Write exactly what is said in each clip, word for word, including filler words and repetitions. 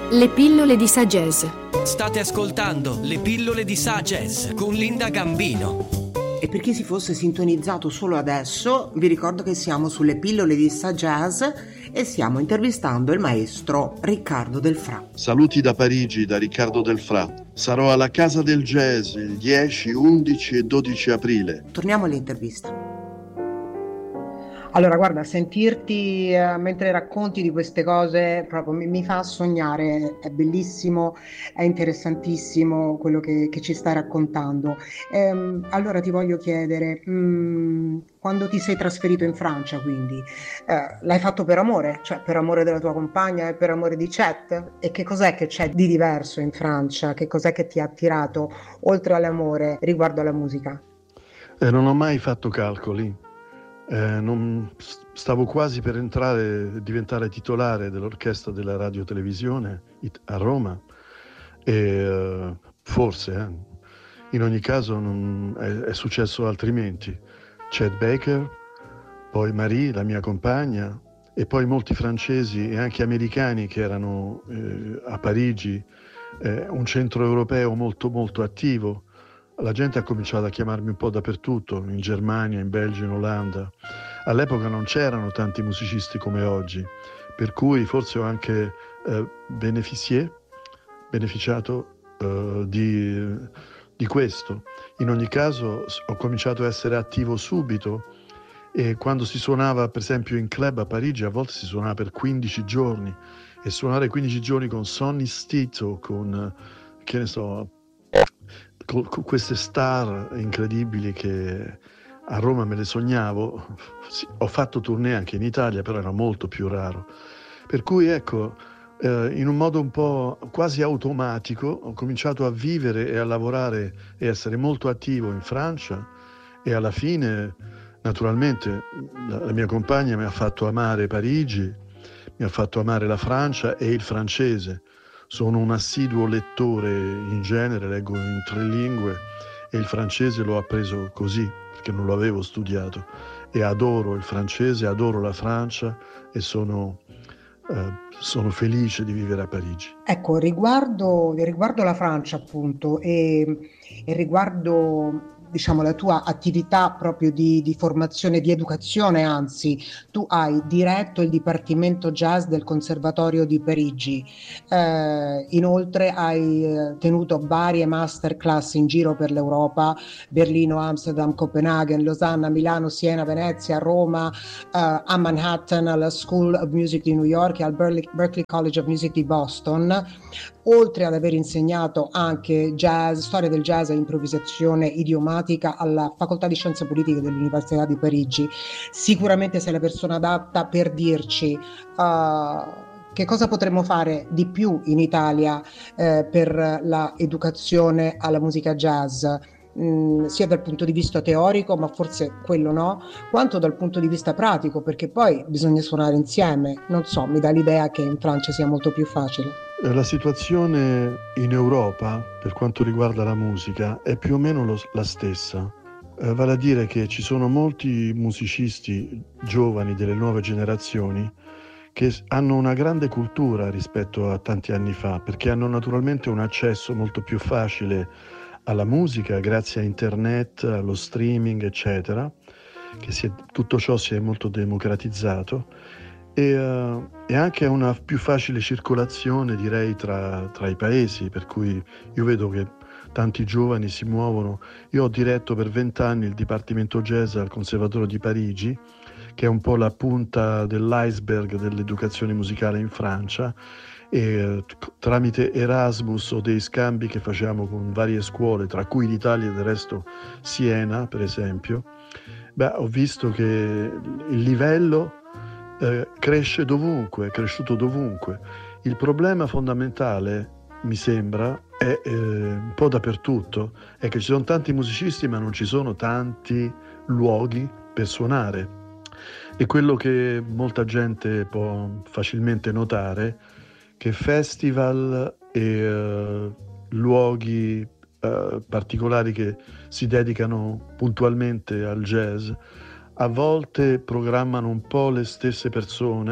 Le pillole di Sagesse. State ascoltando Le pillole di Sagesse con Linda Gambino. E per chi si fosse sintonizzato solo adesso, vi ricordo che siamo sulle pillole di Sagesse e stiamo intervistando il maestro Riccardo Delfrà. Saluti da Parigi, da Riccardo Delfrà. Sarò alla Casa del Jazz il dieci, undici e dodici aprile. Torniamo all'intervista. Allora, guarda, sentirti eh, mentre racconti di queste cose proprio mi, mi fa sognare, è bellissimo, è interessantissimo quello che, che ci stai raccontando. Ehm, allora ti voglio chiedere, mh, quando ti sei trasferito in Francia, quindi, eh, l'hai fatto per amore? Cioè per amore della tua compagna e per amore di Chet? E che cos'è che c'è di diverso in Francia? Che cos'è che ti ha attirato, oltre all'amore, riguardo alla musica? Eh, non ho mai fatto calcoli. Eh, non, stavo quasi per entrare, diventare titolare dell'orchestra della radio-televisione a Roma e eh, forse, eh, in ogni caso non, è, è successo altrimenti. Chet Baker, poi Marie, la mia compagna, e poi molti francesi e anche americani che erano eh, a Parigi, eh, un centro europeo molto molto attivo. La gente ha cominciato a chiamarmi un po' dappertutto, in Germania, in Belgio, in Olanda. All'epoca non c'erano tanti musicisti come oggi, per cui forse ho anche eh, beneficié, beneficiato eh, di, di questo. In ogni caso ho cominciato a essere attivo subito e quando si suonava per esempio in club a Parigi a volte si suonava per quindici giorni e suonare quindici giorni con Sonny Stito, con, che ne so, con queste star incredibili che a Roma me le sognavo. Sì, ho fatto tournée anche in Italia, però era molto più raro. Per cui ecco, eh, in un modo un po' quasi automatico ho cominciato a vivere e a lavorare e essere molto attivo in Francia e alla fine naturalmente la, la mia compagna mi ha fatto amare Parigi, mi ha fatto amare la Francia e il francese. Sono un assiduo lettore in genere, leggo in tre lingue e il francese l'ho appreso così, perché non lo avevo studiato. E adoro il francese, adoro la Francia e sono, eh, sono felice di vivere a Parigi. Ecco, riguardo, riguardo la Francia appunto e, e riguardo diciamo la tua attività proprio di, di formazione, di educazione, anzi tu hai diretto il Dipartimento Jazz del Conservatorio di Parigi, eh, inoltre hai eh, tenuto varie masterclass in giro per l'Europa, Berlino, Amsterdam, Copenaghen, Losanna, Milano, Siena, Venezia, Roma, eh, a Manhattan, alla School of Music di New York e al Berkeley, Berklee College of Music di Boston, oltre ad aver insegnato anche jazz, storia del jazz e improvvisazione idiomatica alla Facoltà di Scienze Politiche dell'Università di Parigi. Sicuramente sei la persona adatta per dirci uh, che cosa potremmo fare di più in Italia eh, per la educazione alla musica jazz. Mh, sia dal punto di vista teorico, ma forse quello no, quanto dal punto di vista pratico, perché poi bisogna suonare insieme. Non so, mi dà l'idea che in Francia sia molto più facile. La situazione in Europa, per quanto riguarda la musica, è più o meno lo, la stessa. Eh, vale a dire che ci sono molti musicisti giovani delle nuove generazioni che hanno una grande cultura rispetto a tanti anni fa, perché hanno naturalmente un accesso molto più facile alla musica grazie a internet, allo streaming, eccetera, che si è, tutto ciò si è molto democratizzato e, uh, e anche una più facile circolazione, direi, tra, tra i paesi, per cui io vedo che tanti giovani si muovono. Io ho diretto per vent'anni il Dipartimento Jazz al Conservatorio di Parigi, che è un po' la punta dell'iceberg dell'educazione musicale in Francia, e tramite Erasmus o dei scambi che facciamo con varie scuole, tra cui l'Italia e del resto Siena per esempio, beh, ho visto che il livello eh, cresce dovunque, è cresciuto dovunque. Il problema fondamentale, mi sembra, è eh, un po' dappertutto, è che ci sono tanti musicisti ma non ci sono tanti luoghi per suonare. E quello che molta gente può facilmente notare, che festival e uh, luoghi uh, particolari che si dedicano puntualmente al jazz a volte programmano un po' le stesse persone,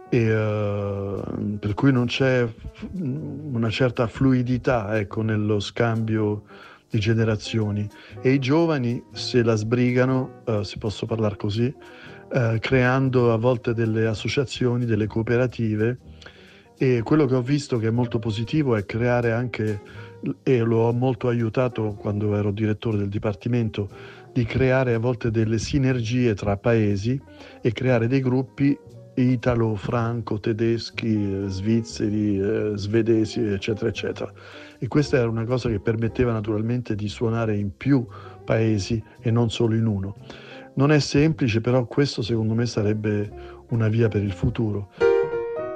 e uh, per cui non c'è una certa fluidità, ecco, nello scambio di generazioni, e i giovani se la sbrigano, uh, se posso parlare così, uh, creando a volte delle associazioni, delle cooperative. E quello che ho visto che è molto positivo è creare anche, e lo ho molto aiutato quando ero direttore del dipartimento, di creare a volte delle sinergie tra paesi e creare dei gruppi italo, franco, tedeschi, svizzeri, eh, svedesi, eccetera, eccetera. E questa era una cosa che permetteva naturalmente di suonare in più paesi e non solo in uno. Non è semplice, però questo secondo me sarebbe una via per il futuro.